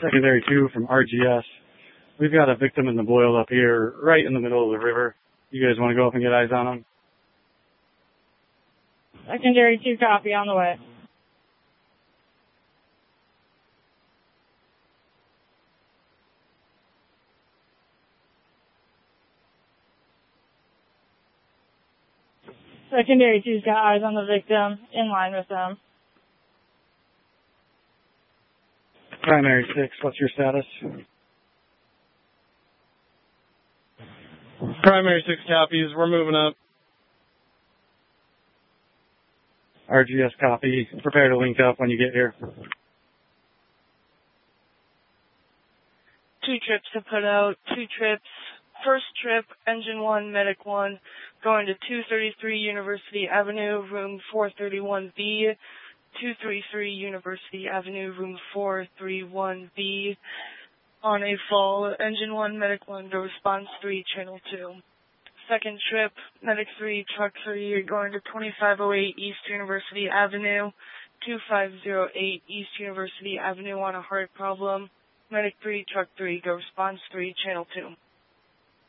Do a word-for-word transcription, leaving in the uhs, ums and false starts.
Secondary two from R G S. We've got a victim in the boil up here, right in the middle of the river. You guys want to go up and get eyes on him? Secondary two, copy, on the way. Secondary two's got eyes on the victim, in line with them. Primary six, what's your status? Primary six copies, we're moving up. R G S copy, prepare to link up when you get here. Two trips to put out, two trips. First trip, engine one, medic one, going to two thirty-three University Avenue, room four thirty-one B, two thirty-three University Avenue, room four thirty-one B, on a fall. Engine one, medic one, to response three, channel two. Second trip, medic three, truck three, going to twenty-five oh eight East University Avenue, two five oh eight East University Avenue on a heart problem. Medic three, truck three, go response three, channel two.